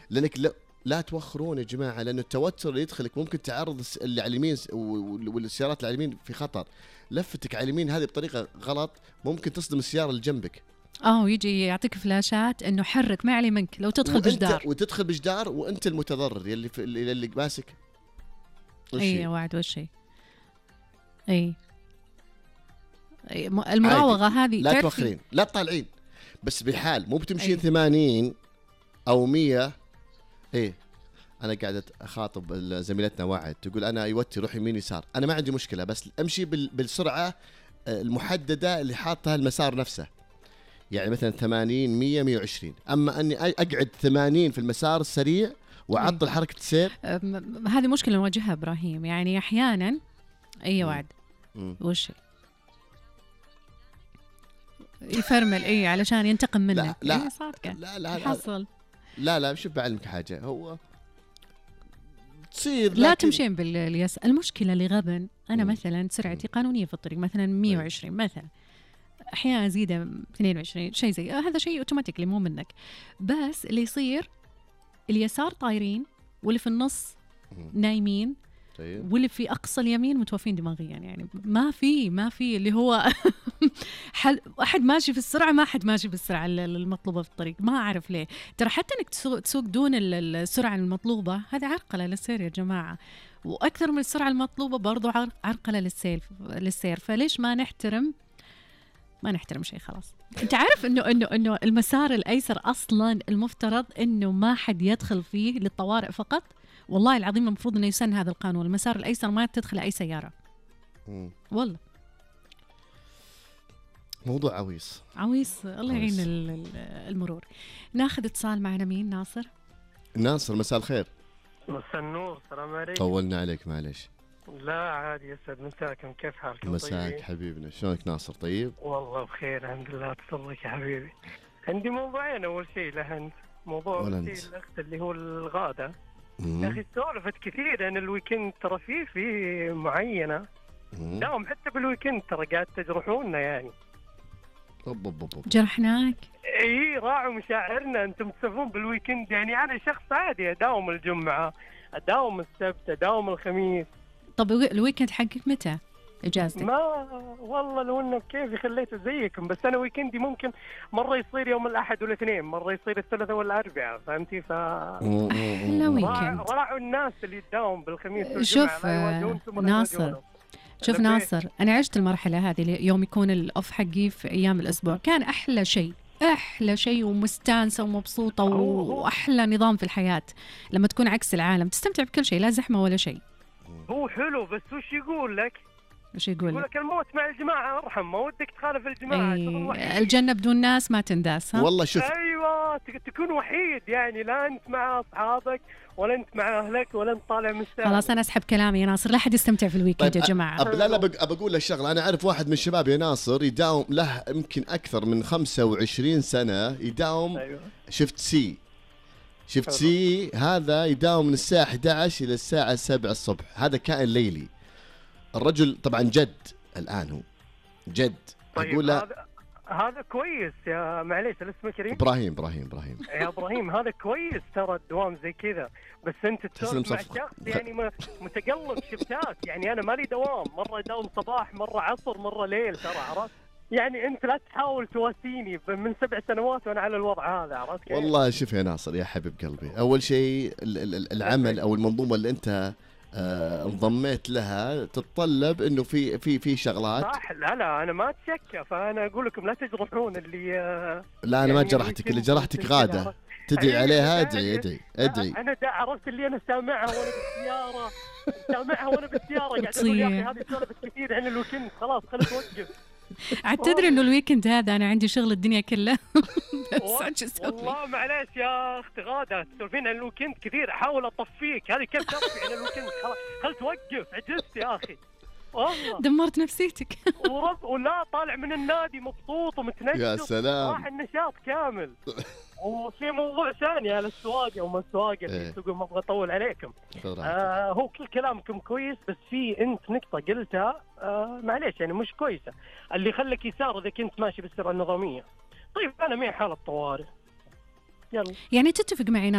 لانك لا توخرون يا جماعه، لانه التوتر اللي يدخلك ممكن تعرض اللي على اليمين والسيارات اللي على اليمين في خطر. لفتك على اليمين هذه بطريقه غلط ممكن تصدم السياره اللي جنبك. ويجي يعطيك فلاشات انه حرك ما علي منك لو تدخل بجدار، وتدخل بجدار وانت المتضرر اللي ماسك. اي وعد وشي. اي المراوغه هذه لا توخرين لا تطالعين، بس بحال مو بتمشين 80 او 100. ايه انا قاعده اخاطب زميلتنا وعد تقول انا يوتي روح يمين يسار، انا ما عندي مشكله بس امشي بالسرعه المحدده اللي حاطها المسار نفسه، يعني مثلا 80 100 120. اما اني اقعد 80 في المسار السريع وعطل حركه السير، هذه مشكله نواجهها ابراهيم يعني احيانا. وعد وش يفرمل علشان ينتقم منك. لا صادقه. لا حصل. لا شوف بعلمك حاجه، هو تصير لا تمشين باليس. المشكله اللي غبن انا مثلا سرعتي قانونيه في الطريق مثلا 120 مثلا، احيانا ازيدها 22 شيء زي هذا، شيء اوتوماتيكلي مو منك، بس اللي يصير اليسار طايرين واللي في النص نايمين واللي في اقصى اليمين متوفين دماغيا، يعني ما في اللي هو احد ماشي في السرعه، ما احد ماشي بالسرعه المطلوبه في الطريق. ما اعرف ليه، ترى حتى انك تسوق دون السرعه المطلوبه هذا عرقله للسير يا جماعه، واكثر من السرعه المطلوبه برضو عرقله للسير. فليش ما نحترم شيء؟ خلاص. انت عارف انه المسار الايسر اصلا المفترض انه ما حد يدخل فيه للطوارئ فقط. والله العظيم المفروض انه يسن هذا القانون، المسار الايسر ما تدخل اي سياره. والله موضوع عويص. الله يعين المرور. ناخذ اتصال معنا. مين؟ ناصر. مساء الخير. مساء النور. السلام عليكم. طولنا عليك معلش. لا عادي، يسعد مساكم. كيف حالكم؟ مساك طيبين؟ حبيبنا، شلونك ناصر؟ طيب والله بخير الحمد لله. تفضلك يا حبيبي. عندي موضوعين. اول شيء لهند، موضوع الاخت اللي هو الغاده. يا اخي سولفت كثير عن الويكند، ترى في معينه داوم حتى بالويكند ترى قاعد تجرحونا يعني. جرحناك؟ اي راعوا مشاعرنا. انتم تسوون بالويكند يعني انا شخص عادي اداوم الجمعه، اداوم السبت، اداوم الخميس. طب الويكند حقك متى اجازتك؟ ما والله لو انه كيفي خليته زيكم، بس انا ويكندي ممكن مره يصير يوم الاحد والاثنين، مره يصير الثلاثاء والاربعاء، فهمتي؟ راعوا الناس اللي تداوم بالخميس والجمعه. شوف ناصر، انا عشت المرحله هذه يوم يكون الاوف حقي في ايام الاسبوع، كان احلى شيء ومستانسه ومبسوطه واحلى نظام في الحياه لما تكون عكس العالم، تستمتع بكل شيء، لا زحمه ولا شيء. هو حلو، بس وش يقول لك الموت مع الجماعه ارحم، ما ودك تخالف الجماعه. الجنه بدون ناس ما تنداس. والله شوف، ايوه تكون وحيد يعني، لا انت مع اصحابك ولا انت مع اهلك ولا انت طالع من الساحل. خلاص انا اسحب كلامي يا ناصر، لا حد يستمتع في الويكند يا جماعه. لا بقول لك شغله، انا اعرف واحد من الشباب يا ناصر يداوم له يمكن اكثر من 25 سنه يداوم. أيوة. شفت سي هذا يداوم من الساعه 11 الى الساعه 7 الصبح، هذا كائن ليلي. الرجل طبعا جد الآن، هو جد. طيب أقول هذا كويس يا معليش الاسم كريم. إبراهيم يا إبراهيم هذا كويس ترى الدوام زي كذا، بس أنت تسولف مع شخص يعني متقلب شفتات، يعني أنا مالي دوام، مرة يداوم صباح مرة عصر مرة ليل، ترى عرفت يعني. أنت لا تحاول تواسيني من 7 سنوات وأنا على الوضع هذا، عرفت كيف؟ والله شوف يا ناصر يا حبيب قلبي، أول شيء العمل أو المنظومة اللي أنت انضميت لها تتطلب انه في شغلات صح. لا انا ما اتشكى، فانا اقول لكم لا تجرحون اللي لا انا ما جرحتك، اللي جرحتك غاده تدعي عليها. ادعي انا عرفت اللي انا سامعها وانا بالسياره قاعد اقول يا اخي هذه سولفت كثير عن الويكند، خلاص خلينا توقف. تدري انه الويكند هذا انا عندي شغل الدنيا كلها. والله معليش يا اخت غاده، تسولفين عن الويكند كثير، احاول اطفيك. هذه كيف تطفي عن الويكند؟ خل توقف، عجزت يا اخي والله، دمرت نفسيتك. ولا طالع من النادي مبسوط ومتنشط، يا سلام، راح النشاط كامل. وفي موضوع ثاني على السواقه وما السواقه اللي يسوقون، ما ابغى اطول عليكم. هو كل كلامكم كويس، بس في انت نقطه قلتها معليش يعني مش كويسه، اللي خلك يسار اذا كنت ماشي بالسرعه النظاميه. طيب انا معي حاله طوارئ، يلا يعني تتفق معي